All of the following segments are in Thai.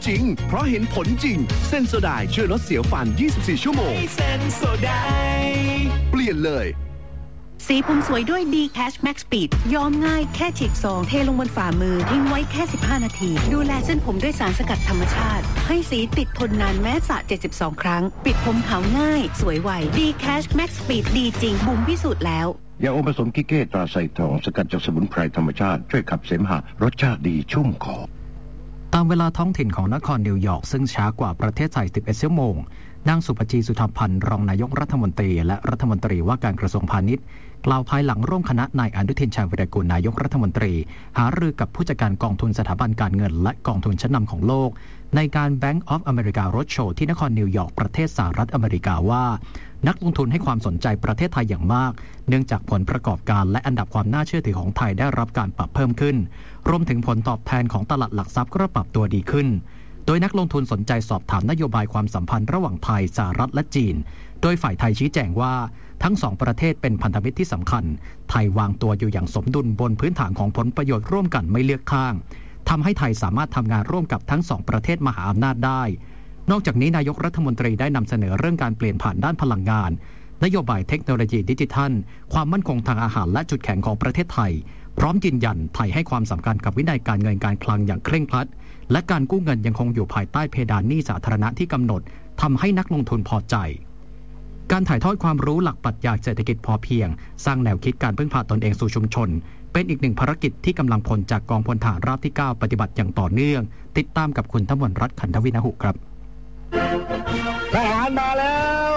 จริงเพราะเห็นผลจริงเซนโซไดช่วยลดเสียวฟัน24ชั่วโมงเซนโซไดเปลี่ยนเลยสีผมสวยด้วย D-Cash Max Speed ย้อมง่ายแค่ฉีกซองเทลงบนฝ่ามือทิ้งไว้แค่15นาทีดูแลเส้นผมด้วยสารสกัดธรรมชาติให้สีติดทนนานแม้สระ72ครั้งปิดผมขาวง่ายสวยไว D-Cash Max Speed ดีจริงบุ๋มพิสูจน์แล้วยาอมผสมกิเก้ตราไซทองสกัดจากสมุนไพรธรรมชาติช่วยขับเสมหะรสชาติดีชุ่มคอตามเวลาท้องถิ่นของนครนิวยอร์กซึ่งช้ากว่าประเทศไทย11ชั่วโมงนางสุภจีสุธรรมพันธ์รองนายกรัฐมนตรีและรัฐมนตรีว่าการกระทรวงพาณิชย์กล่าวภายหลังร่วมคณะนายอนุทินชาญวิรากูลนายกรัฐมนตรีหารือกับผู้จัดการกองทุนสถาบันการเงินและกองทุนชั้นนำของโลกในการ Bank of America Roadshow ที่นครนิวยอร์กประเทศสหรัฐอเมริกาว่านักลงทุนให้ความสนใจประเทศไทยอย่างมากเนื่องจากผลประกอบการและอันดับความน่าเชื่อถือของไทยได้รับการปรับเพิ่มขึ้นรวมถึงผลตอบแทนของตลาดหลักทรัพย์ก็ปรับตัวดีขึ้นโดยนักลงทุนสนใจสอบถามนโยบายความสัมพันธ์ระหว่างไทยสหรัฐและจีนโดยฝ่ายไทยชี้แจงว่าทั้งสองประเทศเป็นพันธมิตรที่สำคัญไทยวางตัวอยู่อย่างสมดุลบนพื้นฐานของผลประโยชน์ร่วมกันไม่เลือกข้างทำให้ไทยสามารถทำงานร่วมกับทั้งสองประเทศมหาอำนาจได้นอกจากนี้นายกรัฐมนตรีได้นำเสนอเรื่องการเปลี่ยนผ่านด้านพลังงานนโยบายเทคโนโลยีดิจิทัลความมั่นคงทางอาหารและจุดแข็งของประเทศไทยพร้อมยืนยันไทยให้ความสำคัญกับวินัยการเงินการคลังอย่างเคร่งครัดและการกู้เงินยังคงอยู่ภายใต้เพดานหนี้สาธารณะที่กำหนดทำให้นักลงทุนพอใจการถ่ายทอดความรู้หลักปรัชญาเศรษฐกิจพอเพียงสร้างแนวคิดการพึ่งพาตนเองสู่ชุมชนเป็นอีกหนึ่งภารกิจที่กำลังพลจากกองพลทหารราบที่9ปฏิบัติอย่างต่อเนื่องติดตามกับคุณธมนรัตน์ขันธวินหุครับทหารมาแล้ว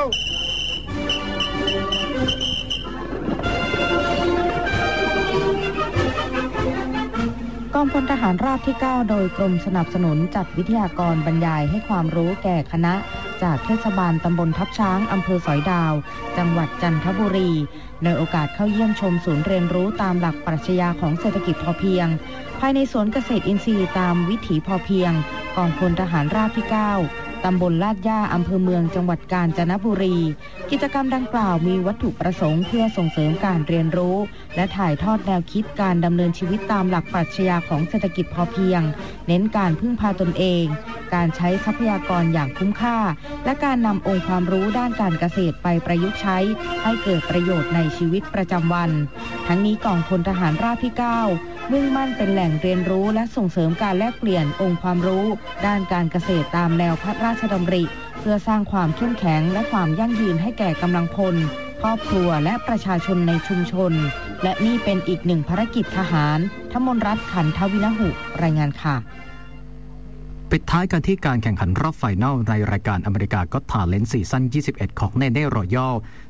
กองพลทหารราบที่9โดยกรมสนับสนุนจัดวิทยากรบรรยายให้ความรู้แก่คณะจากเทศบาลตำบลทับช้างอำเภอสอยดาวจังหวัดจันทบุรีในโอกาสเข้าเยี่ยมชมศูนย์เรียนรู้ตามหลักปรัชญาของเศรษฐกิจพอเพียงภายในสวนเกษตรอินทรีย์ตามวิถีพอเพียงกองพลทหารราบที่9ตำบลลาดย่าอำเภอเมืองจังหวัดกาญจนบุรีกิจกรรมดังกล่าวมีวัตถุประสงค์เพื่อส่งเสริมการเรียนรู้และถ่ายทอดแนวคิดการดำเนินชีวิตตามหลักปรัชญาของเศรษฐกิจพอเพียงเน้นการพึ่งพาตนเองการใช้ทรัพยากรอย่างคุ้มค่าและการนำองค์ความรู้ด้านการเกษตรไปประยุกต์ใช้ให้เกิดประโยชน์ในชีวิตประจำวันทั้งนี้กองพลทหารราบที่9มุ่งมั่นเป็นแหล่งเรียนรู้และส่งเสริมการแลกเปลี่ยนองค์ความรู้ด้านการเกษตรตามแนวพระราชดำริเพื่อสร้างความเข้มแข็งและความยั่งยืนให้แก่กำลังพลครอบครัวและประชาชนในชุมชนและนี่เป็นอีกหนึ่งภารกิจทหารธมนรัตน์ขันธวินหุรายงานค่ะปิดท้ายกันที่การแข่งขันรอบไฟนอลในรายการอเมริกาก็อต Talent ซีซั่น21ของเนเน่รอยัล